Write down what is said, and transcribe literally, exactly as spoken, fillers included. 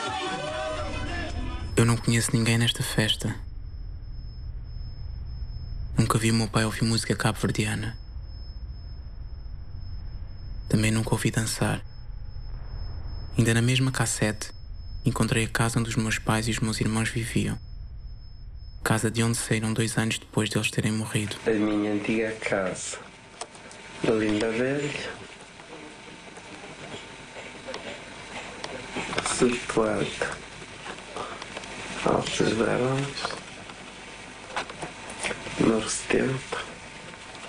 Eu não conheço ninguém nesta festa. Nunca vi o meu pai ouvir música cabo-verdiana. Também nunca ouvi dançar. Ainda na mesma cassete, encontrei a casa onde os meus pais e os meus irmãos viviam. Casa de onde saíram dois anos depois de eles terem morrido. A minha antiga casa, da Linda Velha, situada Altos Barões, no setenta.